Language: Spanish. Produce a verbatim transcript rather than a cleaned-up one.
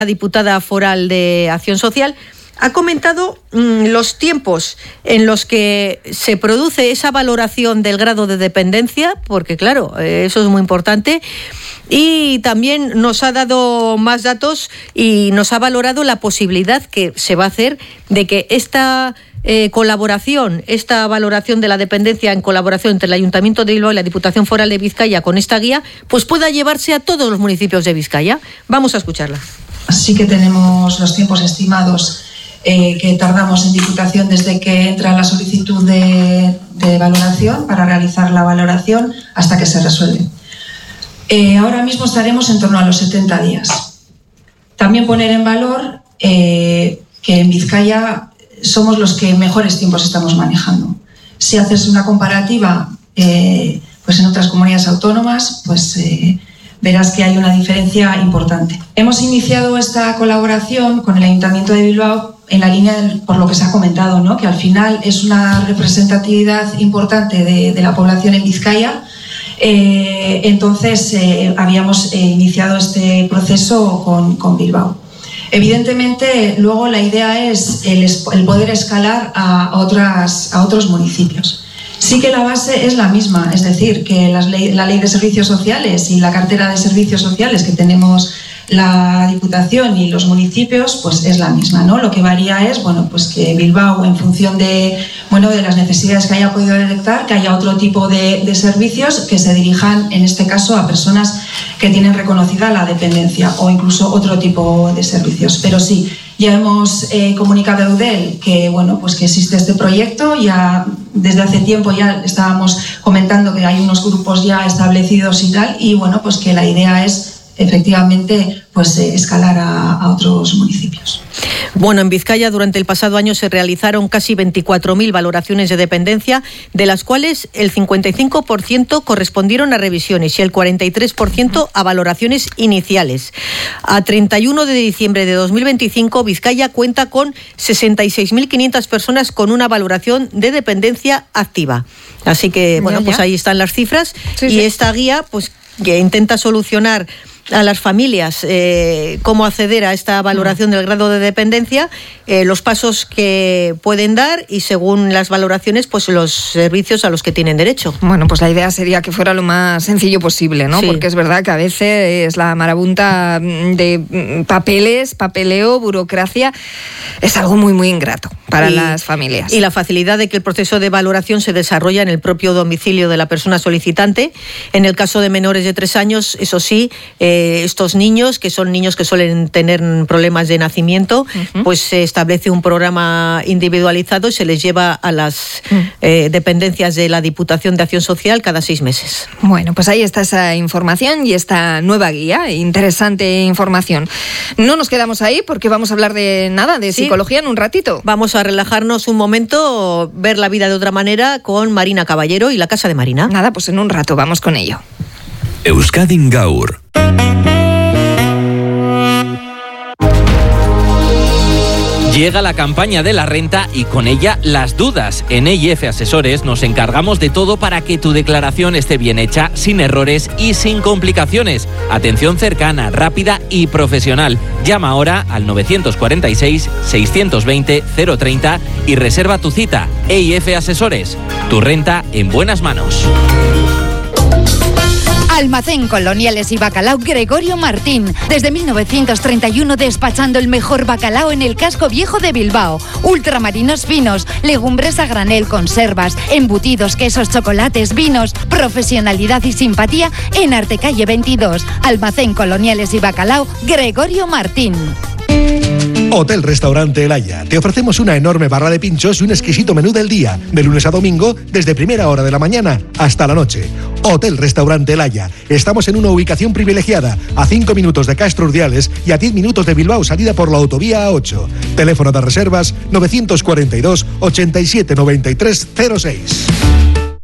La diputada foral de Acción Social ha comentado mmm, los tiempos en los que se produce esa valoración del grado de dependencia, porque claro, eh, eso es muy importante, y también nos ha dado más datos y nos ha valorado la posibilidad que se va a hacer de que esta eh, colaboración, esta valoración de la dependencia en colaboración entre el Ayuntamiento de Bilbao y la Diputación Foral de Vizcaya con esta guía, pues pueda llevarse a todos los municipios de Vizcaya. Vamos a escucharla. Sí que tenemos los tiempos estimados eh, que tardamos en Diputación desde que entra la solicitud de, de valoración para realizar la valoración hasta que se resuelve. Eh, ahora mismo estaremos en torno a los setenta días. También poner en valor eh, que en Vizcaya somos los que mejores tiempos estamos manejando. Si haces una comparativa eh, pues en otras comunidades autónomas, pues eh, verás que hay una diferencia importante. Hemos iniciado esta colaboración con el Ayuntamiento de Bilbao en la línea del, por lo que se ha comentado, ¿no? Que al final es una representatividad importante de, de la población en Vizcaya. Eh, entonces eh, habíamos eh, iniciado este proceso con, con Bilbao. Evidentemente, luego la idea es el, el poder escalar a, otras, a otros municipios. Sí que la base es la misma, es decir, que las ley, la ley de servicios sociales y la cartera de servicios sociales que tenemos la Diputación y los municipios, pues es la misma, ¿no? Lo que varía es, bueno, pues que Bilbao, en función de, bueno, de las necesidades que haya podido detectar, que haya otro tipo de, de servicios que se dirijan, en este caso, a personas que tienen reconocida la dependencia o incluso otro tipo de servicios. Pero sí, ya hemos eh, comunicado a Eudel que, bueno, pues que existe este proyecto. Ya desde hace tiempo ya estábamos comentando que hay unos grupos ya establecidos y tal, y bueno, pues que la idea es efectivamente pues eh, escalar a, a otros municipios. Bueno, en Vizcaya durante el pasado año se realizaron casi veinticuatro mil valoraciones de dependencia, de las cuales el cincuenta y cinco por ciento correspondieron a revisiones y el cuarenta y tres por ciento a valoraciones iniciales. A treinta y uno de diciembre de dos mil veinticinco, Vizcaya cuenta con sesenta y seis mil quinientas personas con una valoración de dependencia activa. Así que, bueno, ya, ya. pues ahí están las cifras. Sí, y sí. Esta guía, pues que intenta solucionar a las familias eh, cómo acceder a esta valoración del grado de dependencia, eh, los pasos que pueden dar y según las valoraciones, pues los servicios a los que tienen derecho. Bueno, pues la idea sería que fuera lo más sencillo posible, ¿no? Sí. Porque es verdad que a veces es la marabunta de papeles, papeleo, burocracia, es algo muy, muy ingrato para y, las familias. Y la facilidad de que el proceso de valoración se desarrolla en el propio domicilio de la persona solicitante. En el caso de menores de tres años, eso sí, eh, estos niños, que son niños que suelen tener problemas de nacimiento, uh-huh. pues se establece un programa individualizado y se les lleva a las uh-huh. eh, dependencias de la Diputación de Acción Social cada seis meses. Bueno, pues ahí está esa información y esta nueva guía, interesante información. No nos quedamos ahí porque vamos a hablar de nada, de sí. psicología en un ratito. Vamos a relajarnos un momento, ver la vida de otra manera con Marina Caballero y la Casa de Marina. Nada, pues en un rato vamos con ello. Euskadin Gaur. Llega la campaña de la renta y con ella las dudas. En E I F Asesores nos encargamos de todo para que tu declaración esté bien hecha, sin errores y sin complicaciones. Atención cercana, rápida y profesional. Llama ahora al nueve cuatro seis, seis dos cero, cero treinta y reserva tu cita. E I F Asesores. Tu renta en buenas manos. Almacén Coloniales y Bacalao Gregorio Martín. Desde mil novecientos treinta y uno despachando el mejor bacalao en el casco viejo de Bilbao. Ultramarinos finos, legumbres a granel, conservas, embutidos, quesos, chocolates, vinos. Profesionalidad y simpatía en Artecalle veintidós. Almacén Coloniales y Bacalao Gregorio Martín. Hotel Restaurante El Haya. Te ofrecemos una enorme barra de pinchos y un exquisito menú del día, de lunes a domingo, desde primera hora de la mañana hasta la noche. Hotel Restaurante El Haya. Estamos en una ubicación privilegiada, a cinco minutos de Castro Urdiales y a diez minutos de Bilbao, salida por la autovía A ocho. Teléfono de reservas nueve cuatro dos, ochenta y siete, noventa y tres, cero seis.